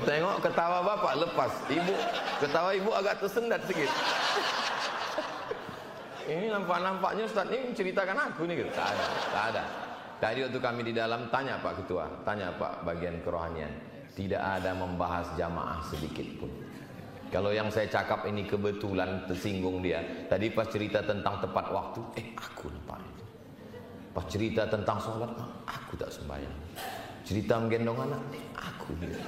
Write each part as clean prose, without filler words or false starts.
Tengok ketawa bapak lepas, ibu ketawa ibu agak tersendat sedikit. Ini nampaknya Ustaz ini menceritakan aku nih gitu. Tak ada. Tadi waktu kami di dalam tanya Pak Ketua, tanya Pak bagian kerohanian, tidak ada membahas jamaah sedikit pun. Kalau yang saya cakap ini kebetulan tersinggung dia. Tadi pas cerita tentang tepat waktu, aku lupa itu. Pas cerita tentang sholat, aku tak sembahyang. Cerita menggendong anak, aku dia.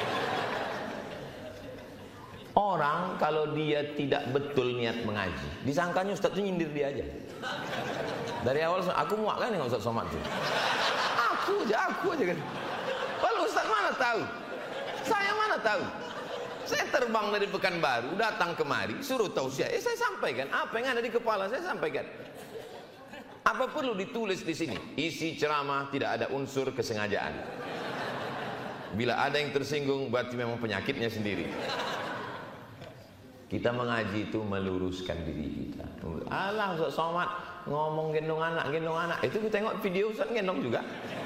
Orang kalau dia tidak betul niat mengaji, disangkanya Ustaz itu nyindir dia aja. Dari awal aku muak kan dengan Ustaz Somad itu. Aku aja kan. Kalau Ustaz mana tahu? Saya mana tahu? Saya terbang dari Pekanbaru, datang kemari, suruh tausiah. Saya sampaikan apa yang ada di kepala saya sampaikan. Apa perlu ditulis di sini? Isi ceramah tidak ada unsur kesengajaan. Bila ada yang tersinggung berarti memang penyakitnya sendiri. Kita mengaji itu meluruskan diri kita. Alah Ustaz Somad ngomong gendong anak. Itu kita tengok video Ustaz gendong juga.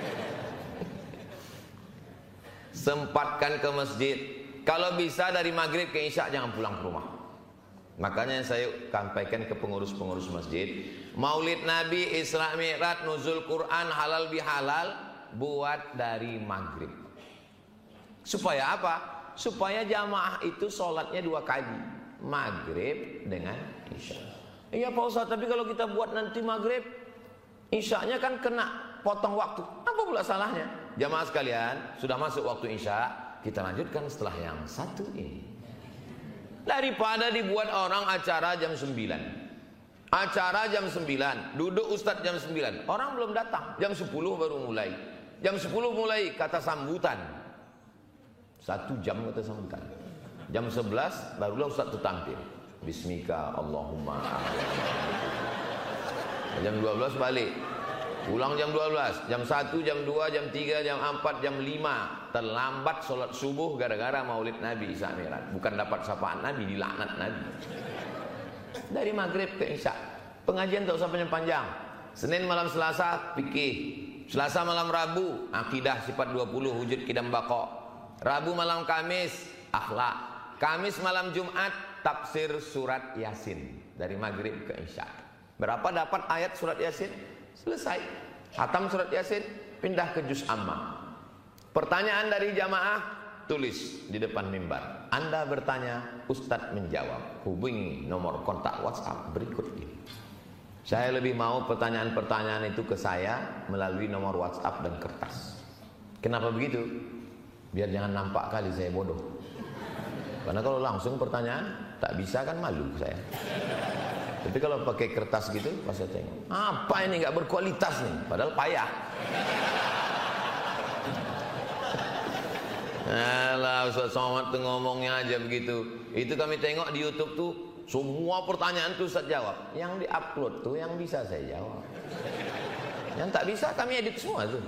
Sempatkan ke masjid. Kalau bisa dari maghrib ke isya jangan pulang ke rumah. Makanya saya sampaikan ke pengurus-pengurus masjid, Maulid Nabi, Isra Mi'raj, Nuzul Quran, halal bihalal buat dari maghrib. Supaya apa? Supaya jamaah itu sholatnya 2 kali, maghrib dengan isya. Iya Pak Ustaz, tapi kalau kita buat nanti maghrib, isyanya kan kena potong waktu. Apa pula salahnya? Jamaah sekalian, sudah masuk waktu isya, kita lanjutkan setelah yang satu ini. Daripada dibuat orang acara jam 9. Acara jam 9, duduk Ustadz jam 9. Orang belum datang, jam 10 baru mulai. Jam 10 mulai kata sambutan. 1 jam kata sambutan. Jam 11 barulah Ustadz itu tampil. Bismika Allahumma. Jam 12 balik. Pulang jam 12, jam 1, jam 2, jam 3, jam 4, jam 5. Terlambat sholat subuh gara-gara Maulid Nabi Isra Mi'raj. Bukan dapat sapaan Nabi, dilaknat Nabi. Dari maghrib ke isya. Pengajian tak usah panjang-panjang. Senin malam Selasa fikih. Selasa malam Rabu akidah sifat 20 wujud kidam baqa. Rabu malam Kamis akhlak. Kamis malam Jumat tafsir surat Yasin dari maghrib ke isya. Berapa dapat ayat surat Yasin? Selesai. Hatam surat Yasin, pindah ke juz amma. Pertanyaan dari jamaah tulis di depan mimbar. Anda bertanya, Ustadz menjawab. Hubungi nomor kontak WhatsApp berikut ini. Saya lebih mau pertanyaan-pertanyaan itu ke saya melalui nomor WhatsApp dan kertas. Kenapa begitu? Biar jangan nampak kali saya bodoh. Karena kalau langsung pertanyaan tak bisa kan malu saya. Tapi kalau pakai kertas gitu, pas saya tengok, apa ini nggak berkualitas nih, padahal payah. Alah Ustaz Somad tuh ngomongnya aja begitu. Itu kami tengok di YouTube tuh, semua pertanyaan tuh Ustaz jawab. Yang di-upload tuh yang bisa saya jawab. Yang tak bisa kami edit semua tuh.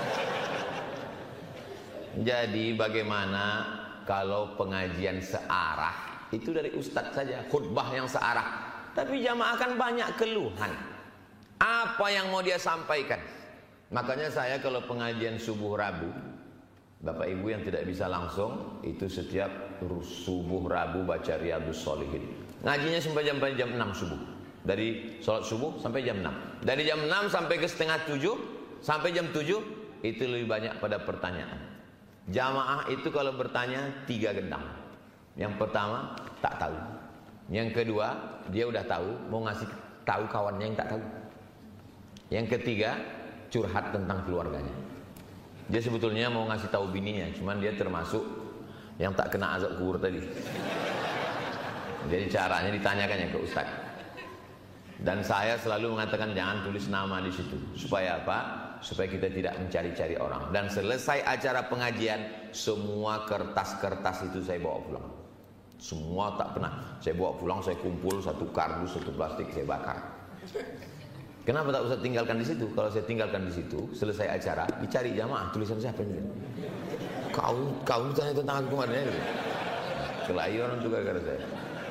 Jadi bagaimana kalau pengajian searah, itu dari Ustadz saja, khutbah yang searah. Tapi jamaah kan banyak keluhan. Apa yang mau dia sampaikan? Makanya saya kalau pengajian subuh Rabu, Bapak Ibu yang tidak bisa langsung, itu setiap subuh Rabu baca Riyadhus Shalihin. Ngajinya sampai jam 6 subuh. Dari sholat subuh sampai jam 6. Dari jam 6 sampai ke setengah 7, sampai jam 7, itu lebih banyak pada pertanyaan. Jamaah itu kalau bertanya 3 gendang. Yang pertama, tak tahu. Yang kedua, dia udah tahu, mau ngasih tahu kawannya yang tak tahu. Yang ketiga, curhat tentang keluarganya. Dia sebetulnya mau ngasih tahu bininya, cuman dia termasuk yang tak kena azab kubur tadi. Jadi caranya ditanyakannya ke Ustaz. Dan saya selalu mengatakan jangan tulis nama di situ. Supaya apa? Supaya kita tidak mencari-cari orang. Dan selesai acara pengajian, semua kertas-kertas itu saya bawa pulang. Semua tak pernah saya bawa pulang, saya kumpul satu kardus, satu plastik, saya bakar. Kenapa tak usah tinggalkan di situ? Kalau saya tinggalkan di situ, selesai acara, dicari jamaah tulisan siapa ini? Kau tanya tentang aku kemarin ya? Kelahiran juga gara saya.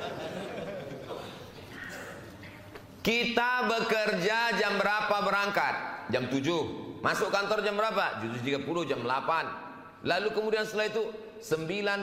Kita bekerja jam berapa berangkat? Jam 7. Masuk kantor jam berapa? 7.30, jam 8. Lalu kemudian setelah itu 9